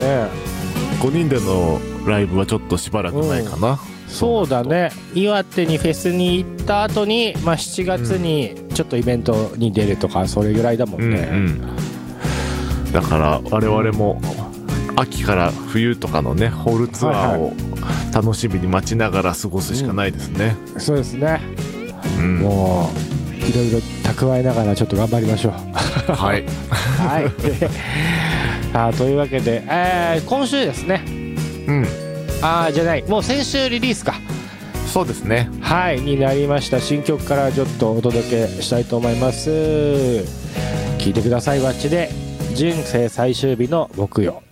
5人でのライブはちょっとしばらくないかな、 そうだね。岩手にフェスに行った後に、7月にちょっとイベントに出るとか、それぐらいだもんね、 だから我々も秋から冬とかのねホールツアーを楽しみに待ちながら過ごすしかないですね、 そうですね、もういろいろ蓄えながらちょっと頑張りましょうはいはいというわけで、今週ですね、じゃない、もう先週リリースか、 そうですね、 になりました新曲からちょっとお届けしたいと思います。聴いてください。ワッチで人生最終日の木曜。